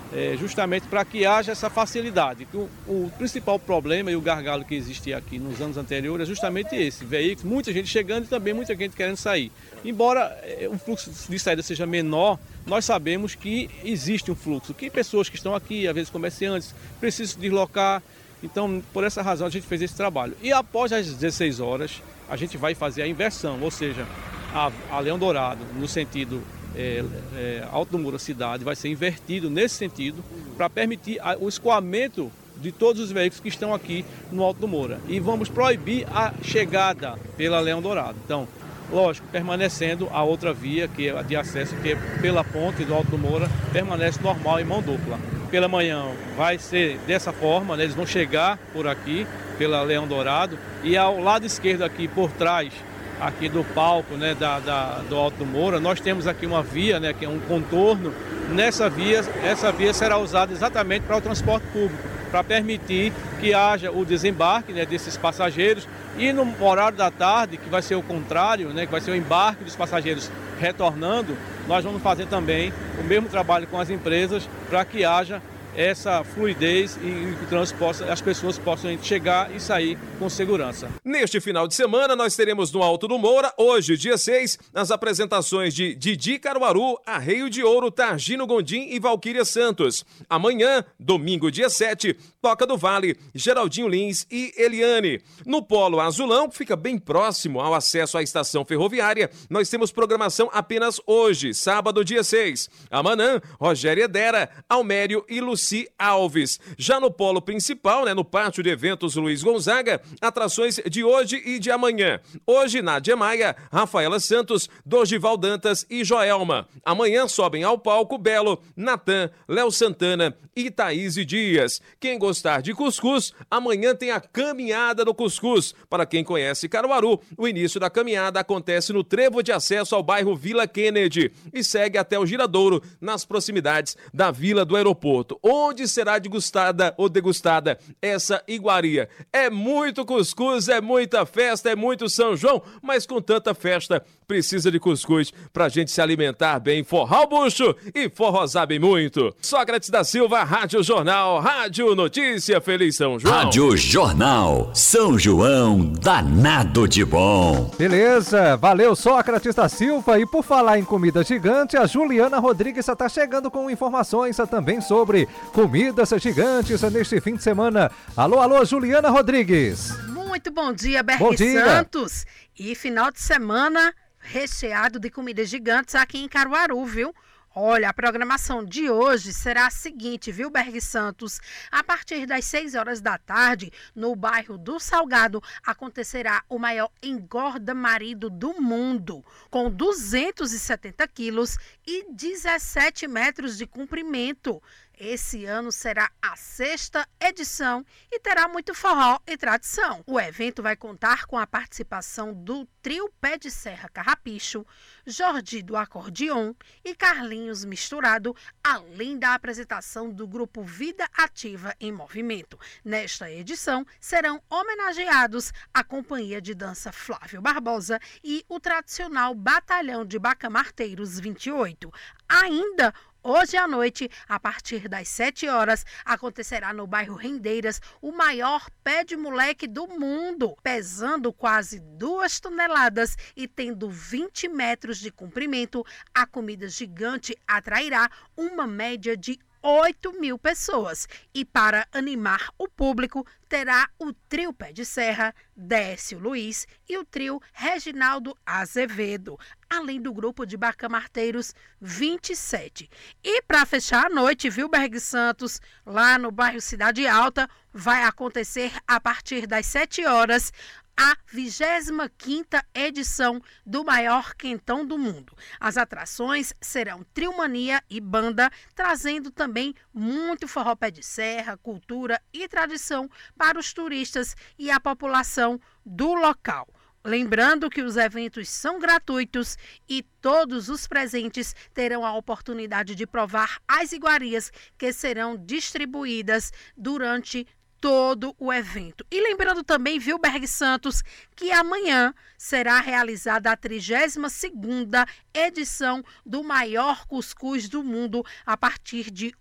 justamente para que haja essa facilidade. O principal problema e o gargalo que existia aqui nos anos anteriores é justamente esse: veículos, muita gente chegando e também muita gente querendo sair. Embora o fluxo de saída seja menor, nós sabemos que existe um fluxo, que pessoas que estão aqui, às vezes comerciantes, precisam se deslocar. Então, por essa razão, a gente fez esse trabalho. E após as 16 horas, a gente vai fazer a inversão, ou seja, a Leão Dourado, no sentido Alto do Moura Cidade, vai ser invertido nesse sentido para permitir o escoamento de todos os veículos que estão aqui no Alto do Moura. E vamos proibir a chegada pela Leão Dourado. Então, lógico, permanecendo a outra via, que é a de acesso, que é pela ponte do Alto do Moura, permanece normal em mão dupla. Pela manhã vai ser dessa forma, né? Eles vão chegar por aqui, pela Leão Dourado, e ao lado esquerdo aqui, por trás, aqui do palco, né, do Alto do Moura, nós temos aqui uma via, né, que é um contorno. Essa via será usada exatamente para o transporte público, para permitir que haja o desembarque, né, desses passageiros, e no horário da tarde, que vai ser o contrário, né, que vai ser o embarque dos passageiros retornando, nós vamos fazer também o mesmo trabalho com as empresas para que haja essa fluidez e que o trânsito as pessoas possam chegar e sair com segurança. Neste final de semana, nós teremos no Alto do Moura, hoje, dia 6, as apresentações de Didi Caruaru, Arreio de Ouro, Targino Gondim e Valquíria Santos. Amanhã, domingo, dia 7, Toca do Vale, Geraldinho Lins e Eliane. No Polo Azulão, que fica bem próximo ao acesso à estação ferroviária, nós temos programação apenas hoje, sábado, dia 6. Amanhã, Rogério Edera, Almério e Luci Alves. Já no polo principal, né, no pátio de eventos Luiz Gonzaga, atrações de hoje e de amanhã. Hoje, Nádia Maia, Rafaela Santos, Dorival Dantas e Joelma. Amanhã sobem ao palco Belo, Natan, Léo Santana e Thaís Dias. Quem gostar de cuscuz, amanhã tem a Caminhada do Cuscuz. Para quem conhece Caruaru, o início da caminhada acontece no trevo de acesso ao bairro Vila Kennedy e segue até o Giradouro, nas proximidades da Vila do Aeroporto. Onde será degustada essa iguaria? É muito cuscuz, é muita festa, é muito São João, mas com tanta festa precisa de cuscuz pra gente se alimentar bem, forrar o bucho e forrosar bem muito. Sócrates da Silva, Rádio Jornal, Rádio Notícia, Feliz São João. Rádio Jornal, São João, danado de bom. Beleza, valeu Sócrates da Silva. E por falar em comida gigante, a Juliana Rodrigues está chegando com informações também sobre comidas gigantes neste fim de semana. Alô, Juliana Rodrigues. Muito bom dia, Berg Santos. E final de semana recheado de comidas gigantes aqui em Caruaru, viu? Olha, a programação de hoje será a seguinte, viu, Berg Santos? A partir das 6 horas da tarde, no bairro do Salgado, acontecerá o maior engorda marido do mundo, com 270 quilos e 17 metros de comprimento. Esse ano será a 6ª edição e terá muito forró e tradição. O evento vai contar com a participação do trio Pé de Serra Carrapicho, Jordi do Acordeon e Carlinhos Misturado, além da apresentação do grupo Vida Ativa em Movimento. Nesta edição, serão homenageados a Companhia de Dança Flávio Barbosa e o tradicional Batalhão de Bacamarteiros 28. Ainda hoje à noite, a partir das 7 horas, acontecerá no bairro Rendeiras o maior pé de moleque do mundo, pesando quase 2 toneladas e tendo 20 metros de comprimento. A comida gigante atrairá uma média de 8.000 pessoas. E para animar o público, terá o trio Pé de Serra, Décio Luiz e o trio Reginaldo Azevedo, além do grupo de Bacamarteiros 27. E para fechar a noite, viu, Berg Santos, lá no bairro Cidade Alta, vai acontecer a partir das 7 horas a 25ª edição do maior quentão do mundo. As atrações serão Trio Mania e banda, trazendo também muito forró pé de serra, cultura e tradição para os turistas e a população do local. Lembrando que os eventos são gratuitos e todos os presentes terão a oportunidade de provar as iguarias que serão distribuídas durante todo o evento. E lembrando também, viu, Berg Santos, que amanhã será realizada a 32ª edição do maior cuscuz do mundo a partir de